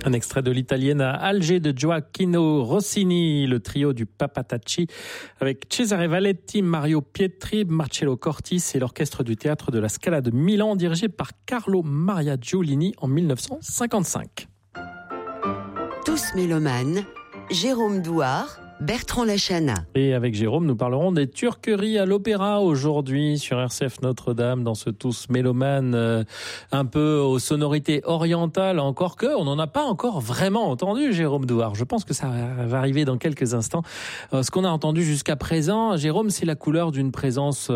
Un extrait de l'italienne à Alger de Gioacchino Rossini, le trio du Papatacci, avec Cesare Valetti, Mario Pietri, Marcello Cortis et l'orchestre du théâtre de la Scala de Milan, dirigé par Carlo Maria Giulini en 1955. Tous mélomanes, Jérôme Douard, Bertrand Lachana. Et avec Jérôme, nous parlerons des turqueries à l'opéra aujourd'hui sur RCF Notre-Dame, dans ce Tous mélomanes, un peu aux sonorités orientales, encore que on n'en a pas encore vraiment entendu, Jérôme Douard. Je pense que ça va arriver dans quelques instants. Ce qu'on a entendu jusqu'à présent, Jérôme, c'est la couleur d'une présence,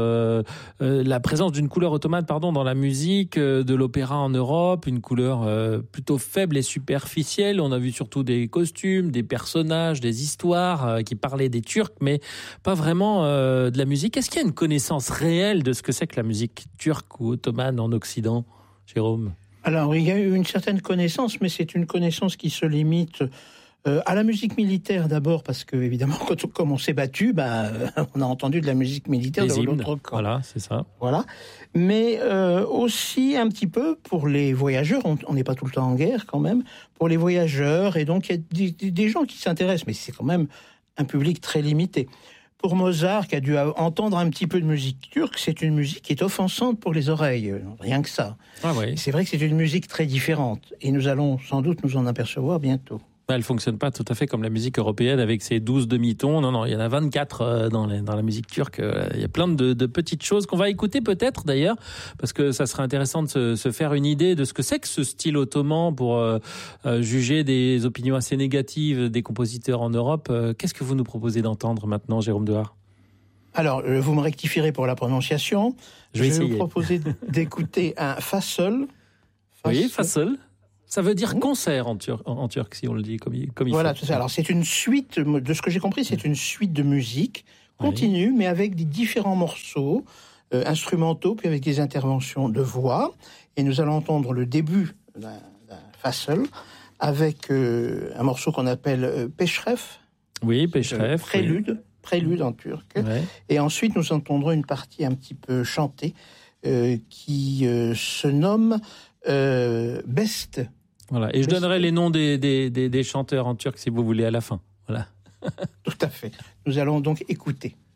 la présence d'une couleur ottomane, dans la musique de l'opéra en Europe, une couleur plutôt faible et superficielle. On a vu surtout des costumes, des personnages, des histoires qui parlait des Turcs, mais pas vraiment de la musique. Est-ce qu'il y a une connaissance réelle de ce que c'est que la musique turque ou ottomane en Occident, Jérôme ? Alors, il y a eu une certaine connaissance, mais c'est une connaissance qui se limite à la musique militaire d'abord, parce que, évidemment, comme on s'est battu, on a entendu de la musique militaire les de hymnes, l'autre camp. Voilà, c'est ça. Voilà. Mais aussi un petit peu pour les voyageurs, on n'est pas tout le temps en guerre quand même, pour les voyageurs, et donc il y a des gens qui s'intéressent, mais c'est quand même un public très limité. Pour Mozart, qui a dû entendre un petit peu de musique turque, c'est une musique qui est offensante pour les oreilles, rien que ça. Ah oui. C'est vrai que c'est une musique très différente, et nous allons sans doute nous en apercevoir bientôt. Elle fonctionne pas tout à fait comme la musique européenne avec ses 12 demi-tons. Non, il y en a 24 dans la musique turque. Il y a plein de petites choses qu'on va écouter peut-être d'ailleurs, parce que ça serait intéressant de se faire une idée de ce que c'est que ce style ottoman pour juger des opinions assez négatives des compositeurs en Europe. Qu'est-ce que vous nous proposez d'entendre maintenant, Jérôme Douard ? Alors, vous me rectifierez pour la prononciation. Je vais vous proposer d'écouter un fasol. Oui, fasol. Ça veut dire concert en turc, si on le dit comme il voilà, faut. Tout ça. Alors, c'est une suite, de ce que j'ai compris, c'est une suite de musique continue, mais avec des différents morceaux instrumentaux, puis avec des interventions de voix. Et nous allons entendre le début d'un fasol avec un morceau qu'on appelle Peşref. Oui, Peşref. Prélude en turc. Ouais. Et ensuite, nous entendrons une partie un petit peu chantée qui se nomme Best. Voilà. Et je donnerai les noms des chanteurs en turc si vous voulez à la fin. Voilà. Tout à fait. Nous allons donc écouter.